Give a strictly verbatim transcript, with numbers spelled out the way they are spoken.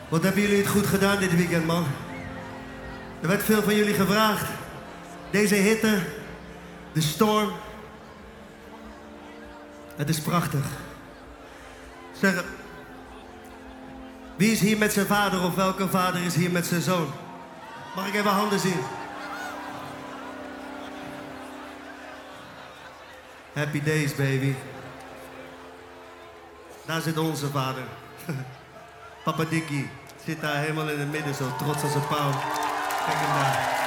Wat hebben jullie het goed gedaan dit weekend, man? Er werd veel van jullie gevraagd. Deze hitte, de storm. Het is prachtig. Zeg, wie is hier met zijn vader of welke vader is hier met zijn zoon? Mag ik even handen zien? Happy days, baby. Daar zit onze vader. Papa Dickie zit daar helemaal in het midden, zo trots als een pauw. Kijk hem daar.